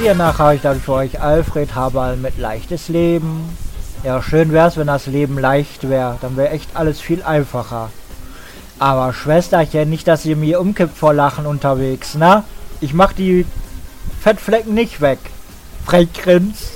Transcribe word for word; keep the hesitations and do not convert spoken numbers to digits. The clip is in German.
Hiernach habe ich dann für euch Alfred Haberl mit leichtes Leben. Ja, schön wär's, wenn das Leben leicht wäre. Dann wäre echt alles viel einfacher. Aber Schwesterchen, nicht, dass ihr mir umkippt vor Lachen unterwegs, na? Ich mach die Fettflecken nicht weg. Frechgrins.